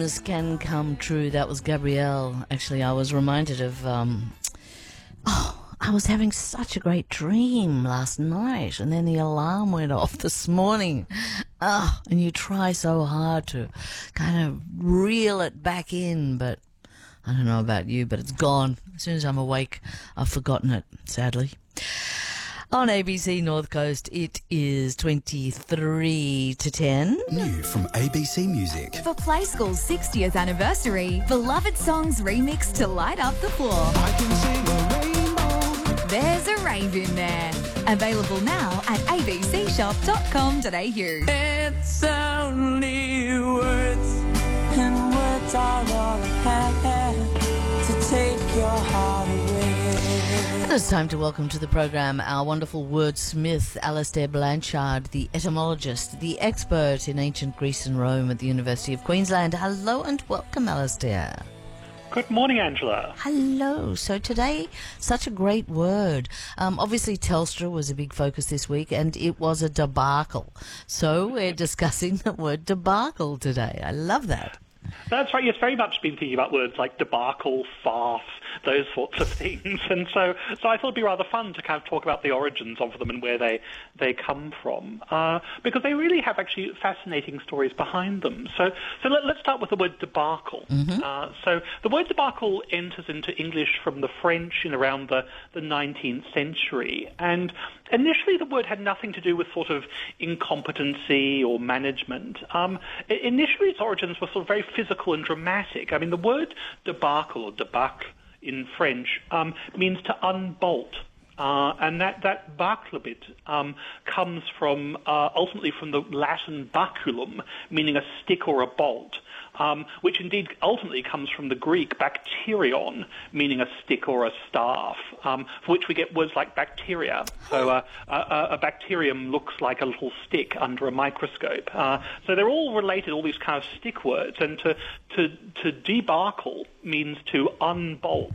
dreams can come true. That was Gabrielle. Actually, I was reminded of, I was having such a great dream last night, and then the alarm went off this morning. And you try so hard to kind of reel it back in, but I don't know about you, but it's gone. As soon as I'm awake, I've forgotten it, sadly. On ABC North Coast, it is 23 to 10. New from ABC Music. For Play School's 60th anniversary, beloved songs remixed to light up the floor. I can sing a rainbow. There's a rave in there. Available now at abcshop.com.au. It's only words, and words are all I have to take your heart away. It's time to welcome to the program our wonderful wordsmith, Alastair Blanchard, the etymologist, the expert in ancient Greece and Rome at the University of Queensland. Hello and welcome, Alastair. Good morning, Angela. Hello. So today, such a great word. Obviously, Telstra was a big focus this week, and it was a debacle. So we're discussing the word debacle today. I love that. That's right. Yes, very much been thinking about words like debacle, farce, those sorts of things. And so I thought it'd be rather fun to kind of talk about the origins of them and where they come from, because they really have actually fascinating stories behind them. So let's start with the word debacle. Mm-hmm. So the word debacle enters into English from the French in around the 19th century. And initially the word had nothing to do with sort of incompetency or management. Initially its origins were sort of very physical and dramatic. I mean, the word debacle or debacle in French means to unbolt. And that bâcle bit comes from ultimately from the Latin baculum, meaning a stick or a bolt, which indeed ultimately comes from the Greek bacterion, meaning a stick or a staff, for which we get words like bacteria. So a bacterium looks like a little stick under a microscope. So they're all related, all these kind of stick words, and to debacle means to unbolt.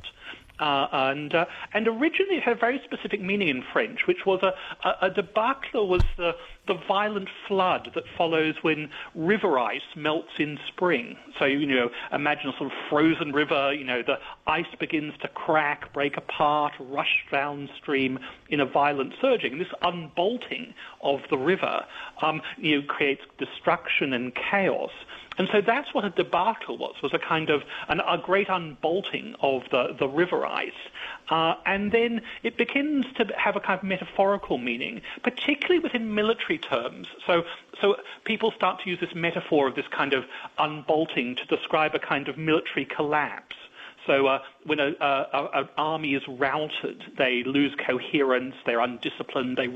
And originally it had a very specific meaning in French, which was a debacle was the violent flood that follows when river ice melts in spring. So, imagine a sort of frozen river, the ice begins to crack, break apart, rush downstream in a violent surging. And this unbolting of the river, creates destruction and chaos. And so that's what a debacle was a kind of a great unbolting of the river ice. And then it begins to have a kind of metaphorical meaning, particularly within military terms. So people start to use this metaphor of this kind of unbolting to describe a kind of military collapse. So when an army is routed, they lose coherence, they're undisciplined, they